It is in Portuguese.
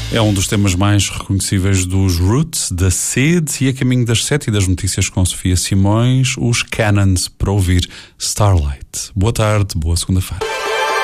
É um dos temas mais reconhecíveis dos Roots, da Sid, e a caminho das 7 e das notícias com Sofia Simões, os Cannons, para ouvir Starlight. Boa tarde, boa segunda-feira.